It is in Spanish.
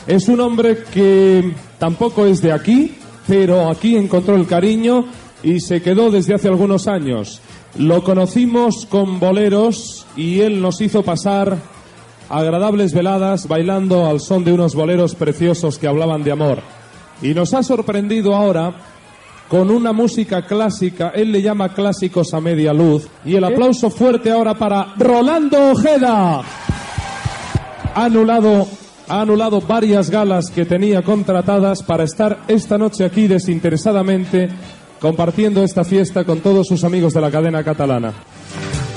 Es un hombre que tampoco es de aquí, pero aquí encontró el cariño y se quedó desde hace algunos años. Lo conocimos con boleros y él nos hizo pasar agradables veladas bailando al son de unos boleros preciosos que hablaban de amor. Y nos ha sorprendido ahora con una música clásica, él le llama clásicos a media luz. Y el aplauso fuerte ahora para Rolando Ojeda. Ha anulado varias galas que tenía contratadas para estar esta noche aquí desinteresadamente compartiendo esta fiesta con todos sus amigos de la cadena catalana.